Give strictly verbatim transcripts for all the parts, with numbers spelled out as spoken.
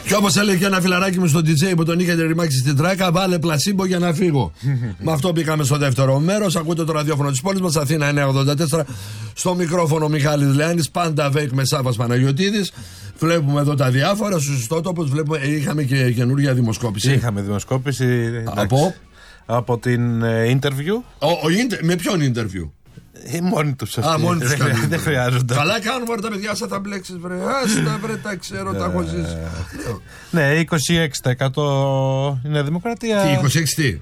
Και όπως έλεγε και ένα φιλαράκι μου στον ντι τζέι που τον είχε ρημάξει στην τράκα, βάλε πλασίμπο για να φύγω. Με αυτό μπήκαμε στο δεύτερο μέρος. Ακούτε το ραδιόφωνο της πόλης μας, Αθήνα εννιακόσια ογδόντα τέσσερα. Στο μικρόφωνο Μιχάλης Λεάνης, πάντα βέικ με Σάββας Παναγιωτίδης. Βλέπουμε εδώ τα διάφορα στους ιστότοπους. Βλέπουμε, είχαμε και καινούργια δημοσκόπηση. Είχαμε δημοσκόπηση. Από, από την uh, interview. Ο, ο, με ποιον interview? Ε, μόνοι τους αυτοί. Α, μόνοι τους δεν, δεν χρειάζονται. Καλά κάνουμε τα παιδιά, σαν τα μπλέξεις βρε. Άστα βρε, τα ξέρω, τα έχω ζήσει. Ναι, είκοσι έξι τοις εκατό είναι δημοκρατία. Τι, είκοσι έξι τι?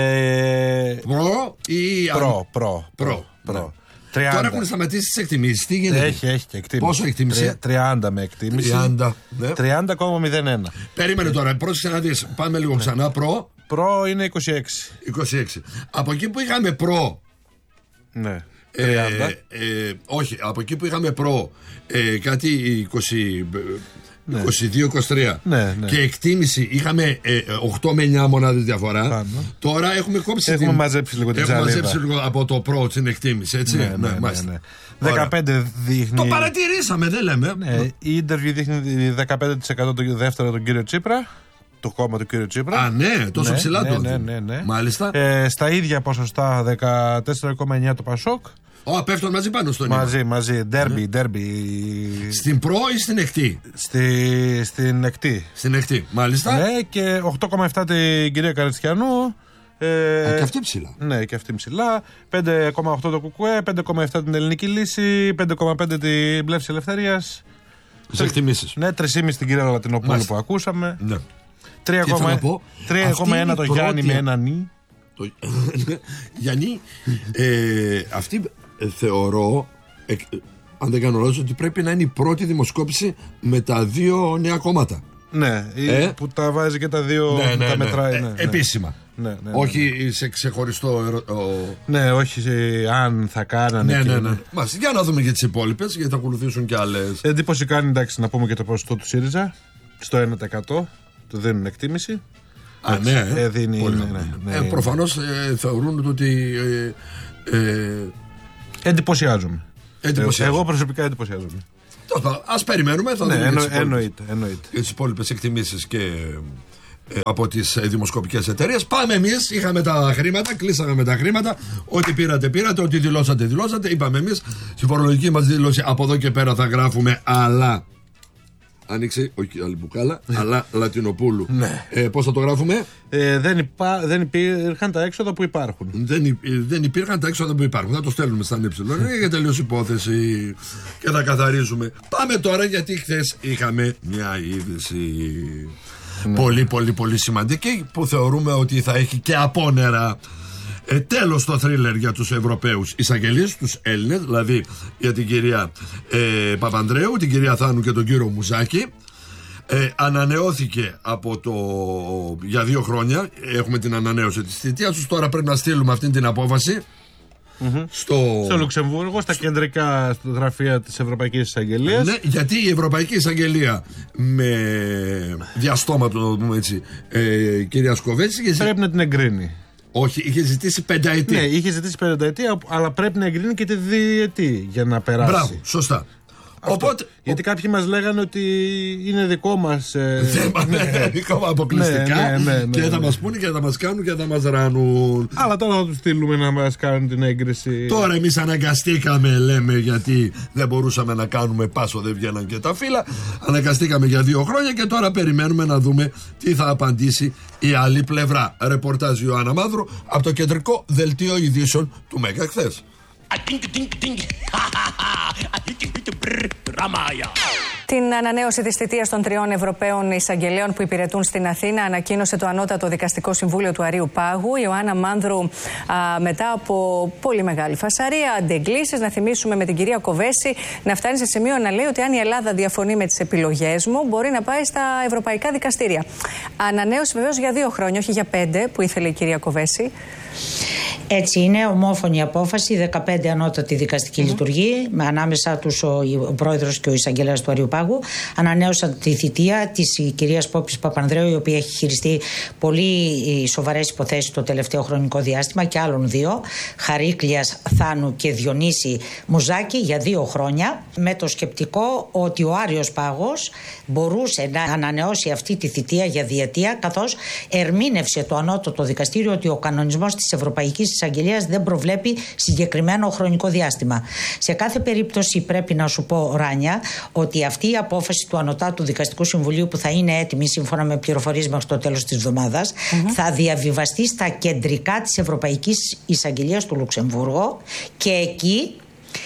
Ε, προ ή... Προ, προ. Προ. προ. τριάντα. Τώρα έχουν σταματήσει τις εκτιμήσεις. Τι γίνεται? Έχει, έχει και εκτίμηση. Πόσο εκτίμηση? τριάντα με εκτίμηση. τριάντα, ναι. τριάντα κόμμα μηδέν ένα. Περίμενε τώρα, πρόσεξε να δεις. Πάμε λίγο ξανά. Προ. Προ είναι είκοσι έξι. είκοσι έξι. Από εκεί που είχαμε προ. Ναι. Ε, ε, όχι, από εκεί που είχαμε προ ε, κάτι είκοσι, ναι. είκοσι δύο είκοσι τρία ναι, ναι. και εκτίμηση είχαμε ε, οκτώ με εννιά μονάδες διαφορά. Πάνω. Τώρα έχουμε κόψει. Έχουμε την... μαζέψει λίγο την Έχουμε τζαλίδα. μαζέψει λίγο από το προ την εκτίμηση, έτσι. Ναι, ναι, ναι, ναι, ναι. δεκαπέντε δείχνει. Το παρατηρήσαμε, δεν λέμε. Ναι, η interview δείχνει δεκαπέντε τοις εκατό το δεύτερο τον κύριο Τσίπρα. Το κόμμα του κύριου Τσίπρα. Α, ναι, τόσο ναι, ψηλά ναι, το. Ναι, ναι, ναι. Μάλιστα. Ε, στα ίδια ποσοστά δεκατέσσερα κόμμα εννιά το Πασόκ. Ω, πέφτουν μαζί πάνω στον Μαζί, νήμα. μαζί. Ντέρμπι, ναι. ντέρμπι. Στην προ ή στην εκτή? Στη, στην εκτή. Στην εκτή, μάλιστα. Ναι, και οκτώ κόμμα επτά την κυρία Καριστιανού. Ε, Α, και αυτή ψηλά. Ναι, και αυτή ψηλά. πέντε κόμμα οκτώ το Κουκουέ, πέντε κόμμα επτά την Ελληνική Λύση, πέντε κόμμα πέντε την Πλεύση Ελευθερίας. Τις εκτιμήσεις. Ναι, τρία κόμμα πέντε την κυρία Λατινοπούλου που ακούσαμε. Ναι. τρία κόμμα ένα το Γιάννη με ένα νι. Το... Γιάννη, ε, αυτή ε, θεωρώ, ε, ε, αν δεν κάνω λάθος, ότι πρέπει να είναι η πρώτη δημοσκόπηση με τα δύο νέα κόμματα. Ναι, ε? που τα βάζει και τα δύο, ναι, ναι, τα ναι, μετράει. ναι. Ναι, ναι. Επίσημα. Ναι, ναι, ναι, όχι ναι. σε ξεχωριστό. Ο... Ναι, όχι σε, αν θα κάνανε. Ναι, και... ναι, ναι. Μας, για να δούμε και τις υπόλοιπες, γιατί θα ακολουθήσουν και άλλες. Εντύπωση κάνει, εντάξει, να πούμε και το ποσοστό του ΣΥΡΙΖΑ. Στο ένα τοις εκατό του δίνουν εκτίμηση. Α, ναι, ε, δίνει, πολύ, ναι, ναι, ναι. Ε, προφανώς ε, θεωρούν ότι ε, ε, εντυπωσιάζομαι. εντυπωσιάζομαι. Εγώ προσωπικά εντυπωσιάζομαι. Ας περιμένουμε, θα ναι, δούμε εννο, τις εννοείται, εννοείται. τις υπόλοιπες εκτιμήσεις και ε, από τις ε, δημοσκοπικές εταιρείες. Πάμε εμείς, είχαμε τα χρήματα, κλείσαμε με τα χρήματα. Ό,τι πήρατε, πήρατε, ό,τι δηλώσατε, δηλώσατε. Είπαμε εμείς, στη φορολογική μας δήλωση από εδώ και πέρα θα γράφουμε αλλά. Άνοιξε, όχι άλλη μπουκάλα, αλλά Λατινοπούλου. Ναι. Ε, πώς θα το γράφουμε? Ε, δεν, υπά, δεν υπήρχαν τα έξοδα που υπάρχουν. Δεν, υ, δεν υπήρχαν τα έξοδα που υπάρχουν. Θα το στέλνουμε στα ε. για τελείως υπόθεση και θα καθαρίζουμε. Πάμε τώρα, γιατί χθες είχαμε μια είδηση ναι. πολύ πολύ πολύ σημαντική που θεωρούμε ότι θα έχει και απόνερα. Ε, τέλος το θρίλερ για τους Ευρωπαίους εισαγγελείς, τους Έλληνες, δηλαδή για την κυρία ε, Παπανδρέου, την κυρία Θάνου και τον κύριο Μουζάκη. Ε, ανανεώθηκε από το, για δύο χρόνια. Έχουμε την ανανέωση της θητείας τους. Τώρα πρέπει να στείλουμε αυτή την απόφαση mm-hmm. στο... στο Λουξεμβούργο, στα κεντρικά γραφεία της Ευρωπαϊκής Εισαγγελίας. Ναι, γιατί η Ευρωπαϊκή Εισαγγελία με διαστόματο, να το πούμε έτσι, ε, κυρία Σκοβέτσι, πρέπει να την εγκρίνει. Όχι, είχε ζητήσει πενταετή. Ναι, είχε ζητήσει πενταετή, αλλά πρέπει να εγκρίνει και τη διετή για να περάσει. Μπράβο, σωστά. Οπότε, γιατί ο... κάποιοι μας λέγανε ότι είναι δικό μας. Ε... Θέμα, ναι, δικό μας αποκλειστικά. Ναι, ναι, ναι, ναι, και θα μας πούνε και θα μας κάνουν και θα μας ράνουν. Αλλά τώρα θα τους στείλουμε να μας κάνουν την έγκριση. Τώρα εμείς αναγκαστήκαμε, λέμε, γιατί δεν μπορούσαμε να κάνουμε πάσο, δεν βγαίναν και τα φύλλα. Αναγκαστήκαμε για δύο χρόνια και τώρα περιμένουμε να δούμε τι θα απαντήσει η άλλη πλευρά. Ρεπορτάζ Ιωάννα Μαύρου από το κεντρικό δελτίο ειδήσεων του Μέγκα χθες. Την ανανέωση της θητείας των τριών Ευρωπαίων εισαγγελέων που υπηρετούν στην Αθήνα ανακοίνωσε το Ανώτατο Δικαστικό Συμβούλιο του Αρείου Πάγου. Η Ιωάννα Μάνδρου, α, μετά από πολύ μεγάλη φασαρία, αντεγκλήσεις, να θυμίσουμε με την κυρία Κοβέση, να φτάνει σε σημείο να λέει ότι αν η Ελλάδα διαφωνεί με τις επιλογές μου, μπορεί να πάει στα ευρωπαϊκά δικαστήρια. Ανανέωση βεβαίως για δύο χρόνια, όχι για πέντε, που ήθελε η κυρία Κοβέση. Έτσι είναι, ομόφωνη απόφαση, δεκαπέντε ανώτατοι δικαστικοί mm-hmm. λειτουργοί, ανάμεσα τους ο, ο πρόεδρος και ο εισαγγελέας του Αριού Πάγου, ανανέωσαν τη θητεία της κυρίας Πόπης Παπανδρέου, η οποία έχει χειριστεί πολύ σοβαρές υποθέσεις το τελευταίο χρονικό διάστημα, και άλλων δύο, Χαρίκλιας Θάνου και Διονύση Μουζάκη, για δύο χρόνια, με το σκεπτικό ότι ο Άριος Πάγος μπορούσε να ανανεώσει αυτή τη θητεία για διετία, καθώς ερμήνευσε το ανώτατο δικαστήριο ότι ο κανονισμός της Ευρωπαϊκής Εισαγγελίας δεν προβλέπει συγκεκριμένο χρονικό διάστημα. Σε κάθε περίπτωση πρέπει να σου πω, Ράνια, ότι αυτή η απόφαση του Ανωτάτου Δικαστικού Συμβουλίου, που θα είναι έτοιμη σύμφωνα με πληροφορίες μέχρι το τέλος της εβδομάδας, mm-hmm. θα διαβιβαστεί στα κεντρικά της Ευρωπαϊκής Εισαγγελίας του Λουξεμβούργου, και εκεί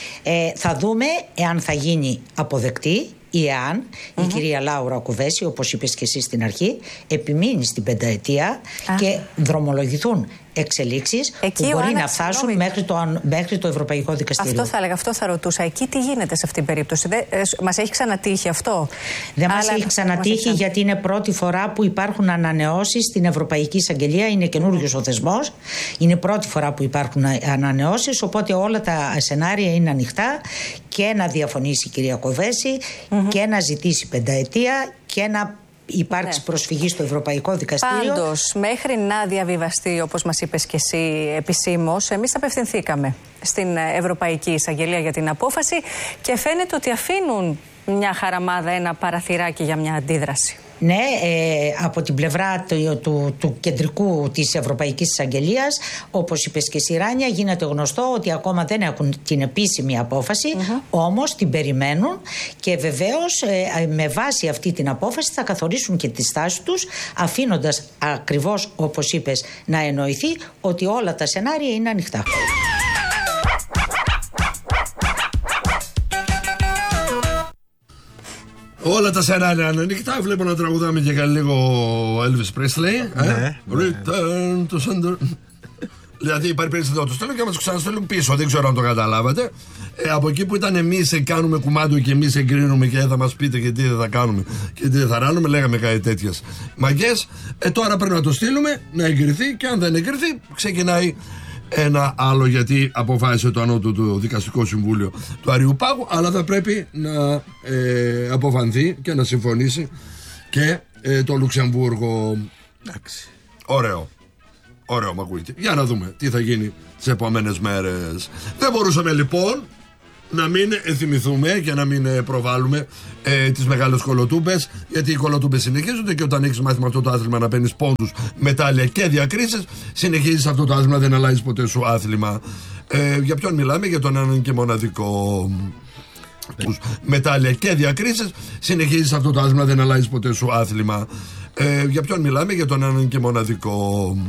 ε, θα δούμε εάν θα γίνει αποδεκτή ή εάν mm-hmm. η κυρία Λάουρα Κοβέση, όπως είπες και εσύ στην αρχή, επιμείνει στην πενταετία ah. και δρομολογηθούν εξελίξεις εκεί που μπορεί Άννα, να φτάσουν μέχρι το, μέχρι το Ευρωπαϊκό Δικαστήριο. Αυτό θα έλεγα, αυτό θα ρωτούσα. Εκεί τι γίνεται σε αυτή την περίπτωση? Δεν, ε, μας έχει ξανατύχει αυτό? Δεν μας έχει ξανατύχει, μας γιατί είναι πρώτη φορά που υπάρχουν ανανεώσεις στην Ευρωπαϊκή Εισαγγελία. Είναι καινούριος ο θεσμός. Είναι πρώτη φορά που υπάρχουν ανανεώσεις. Οπότε όλα τα σενάρια είναι ανοιχτά, και να διαφωνήσει η κυρία Κοβέση mm-hmm. και να ζητήσει πενταετία και να υπάρξει ναι. προσφυγή στο Ευρωπαϊκό Δικαστήριο. Πάντως, μέχρι να διαβιβαστεί, όπως μας είπες και εσύ επισήμως, εμείς απευθυνθήκαμε στην Ευρωπαϊκή Εισαγγελία για την απόφαση, και φαίνεται ότι αφήνουν μια χαραμάδα, ένα παραθυράκι για μια αντίδραση. Ναι, ε, από την πλευρά του, του, του κεντρικού της Ευρωπαϊκής Εισαγγελίας, όπως είπες και εσύ, Ράνια, γίνεται γνωστό ότι ακόμα δεν έχουν την επίσημη απόφαση, mm-hmm. όμως την περιμένουν, και βεβαίως ε, με βάση αυτή την απόφαση θα καθορίσουν και τη στάση τους, αφήνοντας ακριβώς όπως είπες να εννοηθεί ότι όλα τα σενάρια είναι ανοιχτά. Όλα τα σενάρια είναι ανοιχτά. Βλέπω να τραγουδάμε και καλή λίγο Elvis Presley. Ναι, ε? ναι. Return to sender. Δηλαδή υπάρχει περίπτωση να το στέλνουν και να μας ξαναστέλνουν πίσω. Δεν ξέρω αν το καταλάβατε. Ε, από εκεί που ήταν εμείς κάνουμε κουμάντο και εμείς εγκρίνουμε και θα μας πείτε και τι δεν θα κάνουμε και τι δεν θα ράνουμε, λέγαμε κάτι τέτοιες μαγκές. Ε, τώρα πρέπει να το στείλουμε, να εγκριθεί, και αν δεν εγκριθεί, ξεκινάει ένα άλλο, γιατί αποφάσισε το Ανώτατο Δικαστικό Συμβούλιο του Αριού Πάγου, αλλά θα πρέπει να ε, αποφανθεί και να συμφωνήσει και ε, το Λουξεμβούργο. Εντάξει. Ωραίο. Ωραίο, μ' ακούγεται. Για να δούμε τι θα γίνει τις επόμενες μέρες. Δεν μπορούσαμε λοιπόν να μην θυμηθούμε και να μην προβάλλουμε ε, τις μεγάλες κολοτούμπες, γιατί οι κολοτούμπες συνεχίζονται, και όταν έχεις μάθει με αυτό το άθλημα να παίρνεις πόντους, μετάλλια και διακρίσεις, συνεχίζεις αυτό το άθλημα, δεν αλλάζεις ποτέ σου άθλημα. Ε, για ποιον μιλάμε? Για τον έναν και μοναδικό. Μετάλλια και διακρίσεις, συνεχίζεις αυτό το άθλημα, δεν αλλάζεις ποτέ σου άθλημα. Ε, για ποιον μιλάμε? Για τον έναν και μοναδικό.